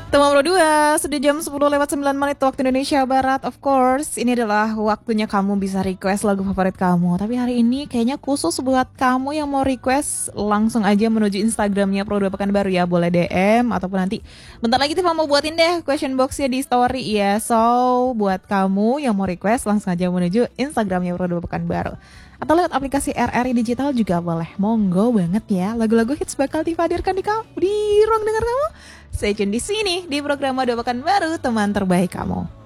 Teman Pro 2, sudah jam 10 lewat 9 menit waktu Indonesia Barat. Of course, ini adalah waktunya kamu bisa request lagu favorit kamu. Tapi hari ini kayaknya khusus buat kamu yang mau request, langsung aja menuju Instagramnya Pro 2 Pekanbaru ya. Boleh DM ataupun nanti bentar lagi Tifa mau buatin deh question boxnya di story ya. So, buat kamu yang mau request, langsung aja menuju Instagramnya Pro 2 Pekanbaru. Atau lewat aplikasi RRI Digital juga boleh. Monggo banget ya. Lagu-lagu hits bakal Tifa hadirkan di ruang dengar kamu. Stay tune di sini di program Dua Pekanbaru, teman terbaik kamu.